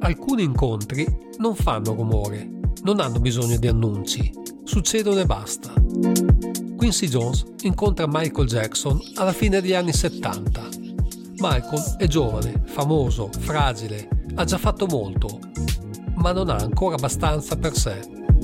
Alcuni incontri non fanno rumore, non hanno bisogno di annunci, succedono e basta. Quincy Jones incontra Michael Jackson alla fine degli anni 70. Michael è giovane, famoso, fragile, ha già fatto molto, ma non ha ancora abbastanza per sé.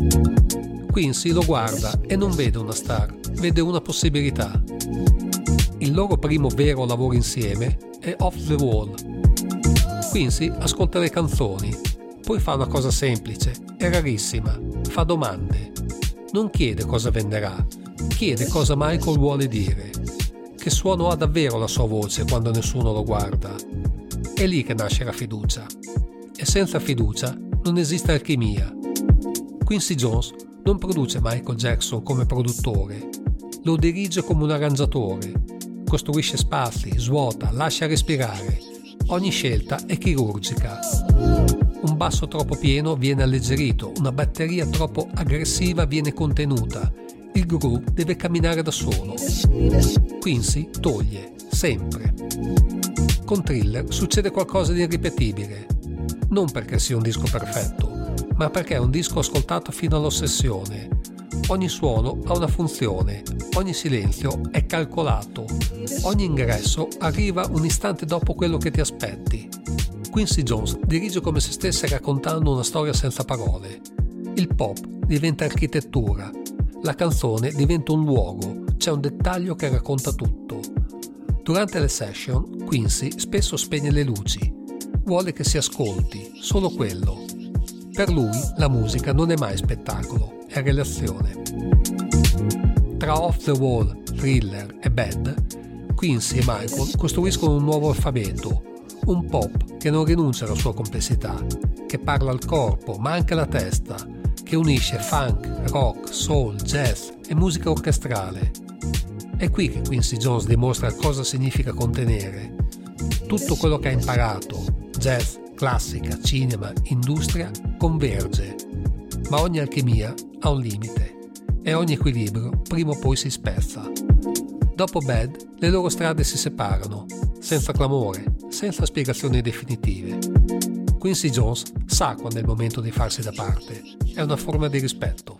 Quincy lo guarda e non vede una star, vede una possibilità. Il loro primo vero lavoro insieme è Off the Wall. Quincy ascolta le canzoni, poi fa una cosa semplice, è rarissima, fa domande. Non chiede cosa venderà, chiede cosa Michael vuole dire, che suono ha davvero la sua voce quando nessuno lo guarda. È lì che nasce la fiducia. E senza fiducia non esiste alchimia. Quincy Jones non produce Michael Jackson come produttore, lo dirige come un arrangiatore, costruisce spazi, svuota, lascia respirare. Ogni scelta è chirurgica. Un basso troppo pieno viene alleggerito, una batteria troppo aggressiva viene contenuta. Il groove deve camminare da solo. Quincy toglie, sempre. Con Thriller succede qualcosa di irripetibile. Non perché sia un disco perfetto, ma perché è un disco ascoltato fino all'ossessione. Ogni suono ha una funzione, ogni silenzio è calcolato, ogni ingresso arriva un istante dopo quello che ti aspetti. Quincy Jones dirige come se stesse raccontando una storia senza parole. Il pop diventa architettura, la canzone diventa un luogo, c'è un dettaglio che racconta tutto. Durante le session, Quincy spesso spegne le luci, vuole che si ascolti, solo quello. Per lui la musica non è mai spettacolo, è relazione. Tra Off the Wall, Thriller e Bad, Quincy e Michael costruiscono un nuovo alfabeto, un pop che non rinuncia alla sua complessità, che parla al corpo ma anche alla testa, che unisce funk, rock, soul, jazz e musica orchestrale. È qui che Quincy Jones dimostra cosa significa contenere. Tutto quello che ha imparato, jazz, classica, cinema, industria, converge, ma ogni alchimia ha un limite e ogni equilibrio prima o poi si spezza. Dopo Bad, le loro strade si separano, senza clamore, senza spiegazioni definitive. Quincy Jones sa quando è il momento di farsi da parte, è una forma di rispetto.